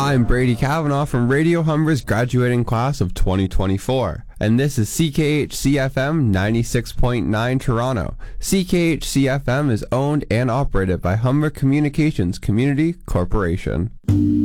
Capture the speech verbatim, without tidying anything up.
I'm Brady Kavanaugh from Radio Humber's graduating class of twenty twenty-four, and this is C K H C F M ninety-six point nine Toronto. C K H C F M is owned and operated by Humber Communications Community Corporation.